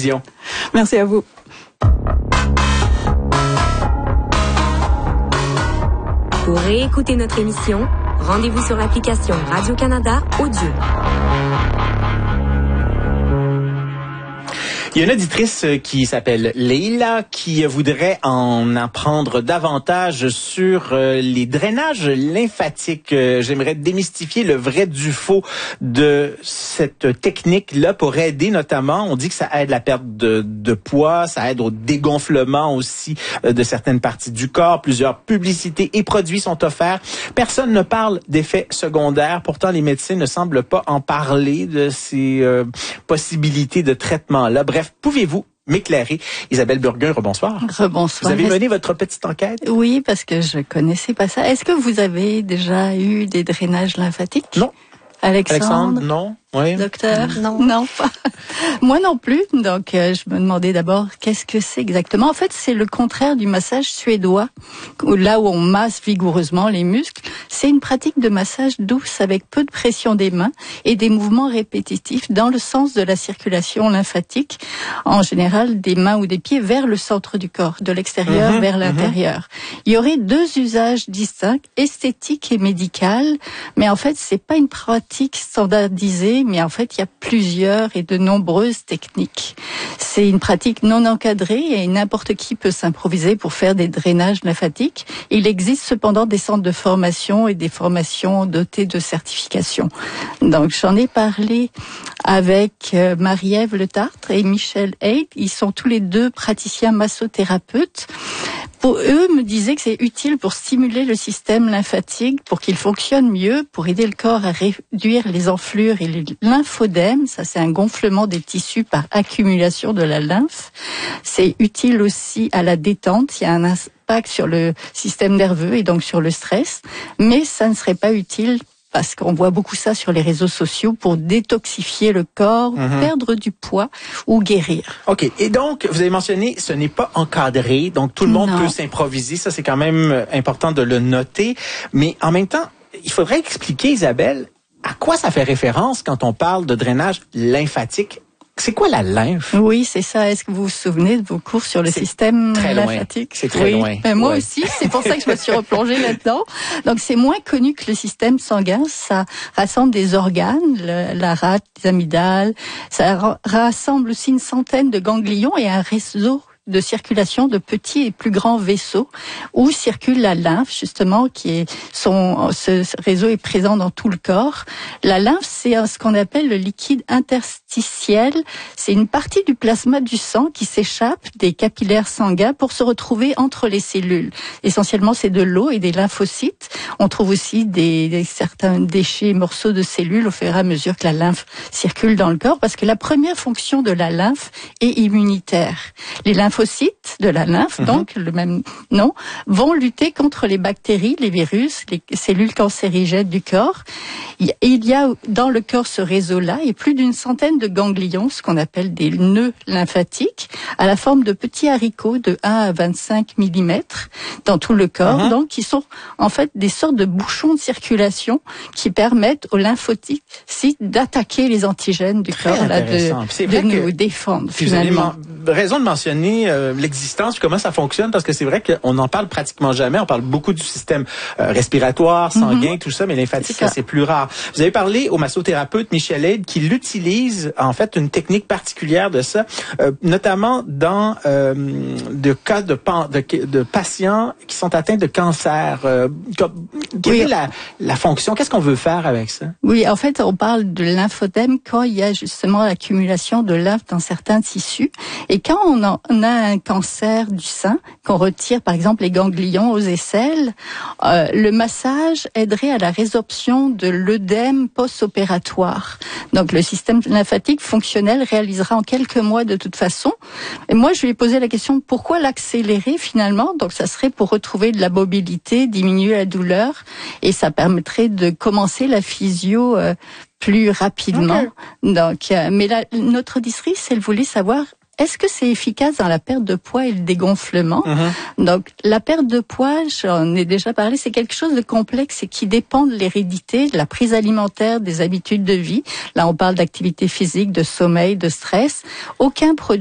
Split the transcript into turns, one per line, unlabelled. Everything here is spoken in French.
Dion.
Merci à vous.
Pour réécouter notre émission, rendez-vous sur l'application Radio-Canada Audio.
Il y a une auditrice qui s'appelle Leila qui voudrait en apprendre davantage sur les drainages lymphatiques. J'aimerais démystifier le vrai du faux de cette technique-là pour aider notamment, on dit que ça aide la perte de poids, ça aide au dégonflement aussi de certaines parties du corps. Plusieurs publicités et produits sont offerts. Personne ne parle d'effets secondaires. Pourtant, les médecins ne semblent pas en parler de ces possibilités de traitement-là. Bref, pouvez-vous m'éclairer? Isabelle Burguin, rebonsoir.
Rebonsoir.
Vous avez mené votre petite enquête?
Oui, parce que je connaissais pas ça. Est-ce que vous avez déjà eu des drainages lymphatiques?
Non.
Alexandre?
Non. Oui.
Docteur? Non, pas. Moi non plus. Donc, je me demandais d'abord qu'est-ce que c'est exactement. En fait, c'est le contraire du massage suédois, là où on masse vigoureusement les muscles. C'est une pratique de massage douce avec peu de pression des mains et des mouvements répétitifs dans le sens de la circulation lymphatique, en général des mains ou des pieds vers le centre du corps, de l'extérieur vers l'intérieur. Il y aurait deux usages distincts, esthétique et médical, mais en fait, c'est pas une pratique standardisée, mais en fait, il y a plusieurs et de nombreuses techniques. C'est une pratique non encadrée et n'importe qui peut s'improviser pour faire des drainages lymphatiques. Il existe cependant des centres de formation et des formations dotées de certifications. Donc, j'en ai parlé avec Marie-Ève Le Tartre et Michel Haid. Ils sont tous les deux praticiens massothérapeutes. Pour eux, me disaient que c'est utile pour stimuler le système lymphatique, pour qu'il fonctionne mieux, pour aider le corps à réduire les enflures et les lymphodèmes. Ça, c'est un gonflement des tissus par accumulation de la lymphe. C'est utile aussi à la détente. Il y a un impact sur le système nerveux et donc sur le stress. Mais ça ne serait pas utile parce qu'on voit beaucoup ça sur les réseaux sociaux pour détoxifier le corps, perdre du poids ou guérir.
OK. Et donc, vous avez mentionné, ce n'est pas encadré, donc tout le monde peut s'improviser. Ça, c'est quand même important de le noter. Mais en même temps, il faudrait expliquer, Isabelle, à quoi ça fait référence quand on parle de drainage lymphatique. C'est quoi la lymphe?
Oui, c'est ça. Est-ce que vous vous souvenez de vos cours sur le système lymphatique?
C'est très loin.
Ben, moi aussi, c'est pour ça que je me suis replongée là-dedans. Donc, c'est moins connu que le système sanguin. Ça rassemble des organes, la rate, les amygdales. Ça rassemble aussi une centaine de ganglions et un réseau de circulation de petits et plus grands vaisseaux où circule la lymphe, justement, ce réseau est présent dans tout le corps. La lymphe, c'est ce qu'on appelle le liquide interstitiel. C'est une partie du plasma du sang qui s'échappe des capillaires sanguins pour se retrouver entre les cellules. Essentiellement, c'est de l'eau et des lymphocytes. On trouve aussi certains déchets, morceaux de cellules au fur et à mesure que la lymphe circule dans le corps, parce que la première fonction de la lymphe est immunitaire. Les lymphocytes de la lymphe, donc le même nom, vont lutter contre les bactéries, les virus, les cellules cancérigènes du corps. Il y a dans le corps ce réseau-là et plus d'une centaine de ganglions, ce qu'on appelle des nœuds lymphatiques, à la forme de petits haricots de 1 à 25 mm dans tout le corps, donc qui sont en fait des sortes de bouchons de circulation qui permettent aux lymphocytes d'attaquer les antigènes du corps, de nous défendre finalement.
Vous avez raison de mentionner l'existence, comment ça fonctionne, parce que c'est vrai qu'on n'en parle pratiquement jamais. On parle beaucoup du système respiratoire, sanguin, tout ça, mais lymphatique, c'est plus rare. Vous avez parlé au massothérapeute Michel Haid qui l'utilise, en fait, une technique particulière de ça, notamment dans de cas de patients qui sont atteints de cancer. Quelle est la fonction? Qu'est-ce qu'on veut faire avec ça?
Oui, en fait, on parle de lymphodème quand il y a justement l'accumulation de lymphe dans certains tissus. Et quand on a un cancer du sein, qu'on retire par exemple les ganglions aux aisselles, le massage aiderait à la résorption de l'œdème post-opératoire. Donc le système lymphatique fonctionnel réalisera en quelques mois de toute façon. Et moi, je lui ai posé la question, pourquoi l'accélérer finalement? Donc ça serait pour retrouver de la mobilité, diminuer la douleur, et ça permettrait de commencer la physio plus rapidement. Donc, mais notre auditrice, elle voulait savoir, est-ce que c'est efficace dans la perte de poids et le dégonflement? Donc, la perte de poids, j'en ai déjà parlé, c'est quelque chose de complexe et qui dépend de l'hérédité, de la prise alimentaire, des habitudes de vie. Là, on parle d'activité physique, de sommeil, de stress. Aucun produit